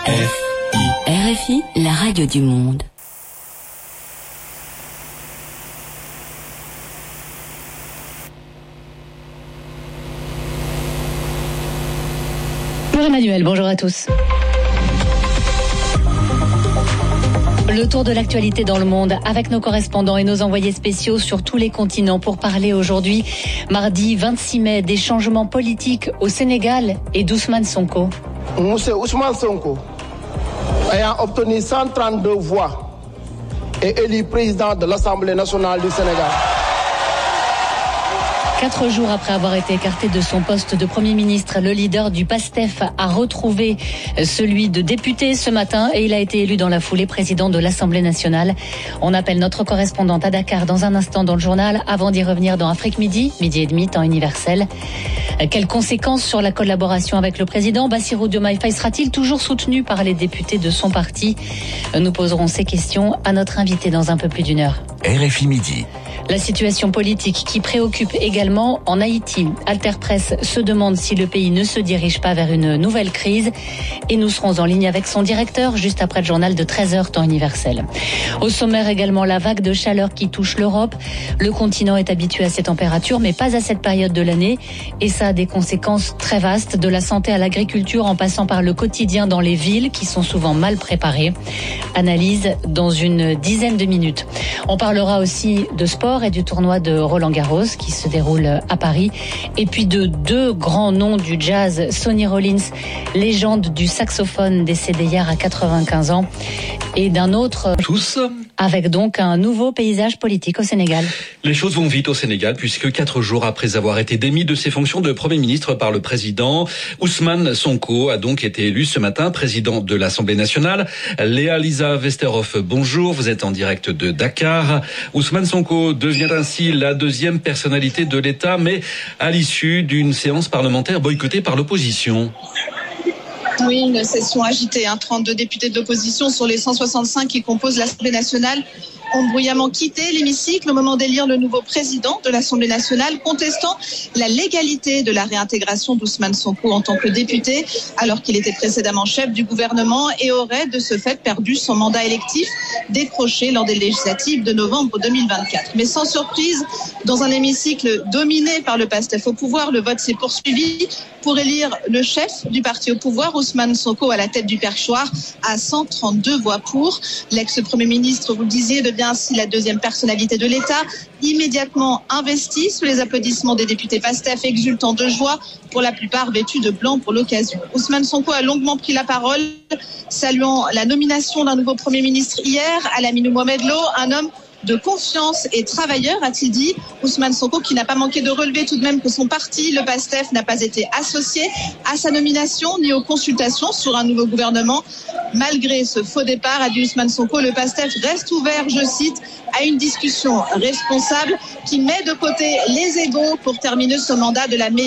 RFI, la radio du monde. Bonjour Emmanuel, bonjour à tous. Le tour de l'actualité dans le monde avec nos correspondants et nos envoyés spéciaux sur tous les continents pour parler aujourd'hui, mardi 26 mai, des changements politiques au Sénégal et d'Ousmane Sonko. Monsieur Ousmane Sonko, ayant obtenu 132 voix, est élu président de l'Assemblée nationale du Sénégal. 4 jours après avoir été écarté de son poste de Premier ministre, le leader du PASTEF a retrouvé celui de député ce matin et il a été élu dans la foulée président de l'Assemblée nationale. On appelle notre correspondante à Dakar dans un instant dans le journal avant d'y revenir dans Afrique Midi et demi, temps universel. Quelles conséquences sur la collaboration avec le président? Bassirou Diomaye Faye sera-t-il toujours soutenu par les députés de son parti? Nous poserons ces questions à notre invité dans un peu plus d'une heure. RFI Midi. La situation politique qui préoccupe également en Haïti. Alter Presse se demande si le pays ne se dirige pas vers une nouvelle crise. Et nous serons en ligne avec son directeur juste après le journal de 13h, temps universel. Au sommaire également, la vague de chaleur qui touche l'Europe. Le continent est habitué à ces températures, mais pas à cette période de l'année. Et ça a des conséquences très vastes, de la santé à l'agriculture, en passant par le quotidien dans les villes qui sont souvent mal préparées. Analyse dans une dizaine de minutes. On parlera aussi de sport et du tournoi de Roland-Garros qui se déroule à Paris. Et puis de 2 grands noms du jazz, Sonny Rollins, légende du saxophone décédé hier à 95 ans, et d'un autre, tous, avec donc un nouveau paysage politique au Sénégal. Les choses vont vite au Sénégal puisque 4 jours après avoir été démis de ses fonctions de Premier ministre par le président, Ousmane Sonko a donc été élu ce matin président de l'Assemblée nationale. Léa Lisa Westerhoff, bonjour, vous êtes en direct de Dakar. Ousmane Sonko devient ainsi la 2e personnalité de l'État, mais à l'issue d'une séance parlementaire boycottée par l'opposition. Oui, une session agitée. 32 députés de l'opposition sur les 165 qui composent l'Assemblée nationale ont bruyamment quitté l'hémicycle au moment d'élire le nouveau président de l'Assemblée nationale, contestant la légalité de la réintégration d'Ousmane Sonko en tant que député, alors qu'il était précédemment chef du gouvernement et aurait de ce fait perdu son mandat électif décroché lors des législatives de novembre 2024. Mais sans surprise, dans un hémicycle dominé par le PASTEF au pouvoir, le vote s'est poursuivi pour élire le chef du parti au pouvoir, Ousmane Sonko, à la tête du perchoir, à 132 voix pour. L'ex-premier ministre, vous le disiez, devient ainsi la 2e personnalité de l'État, immédiatement investie sous les applaudissements des députés PASTEF, exultant de joie, pour la plupart vêtus de blanc pour l'occasion. Ousmane Sonko a longuement pris la parole, saluant la nomination d'un nouveau Premier ministre hier, Alaminou Mohamed Lo, un homme de confiance et travailleur, a-t-il dit. Ousmane Sonko qui n'a pas manqué de relever tout de même que son parti, le PASTEF, n'a pas été associé à sa nomination ni aux consultations sur un nouveau gouvernement. Malgré ce faux départ, a dit Ousmane Sonko, le PASTEF reste ouvert, je cite, à une discussion responsable qui met de côté les égos pour terminer ce mandat de la meilleure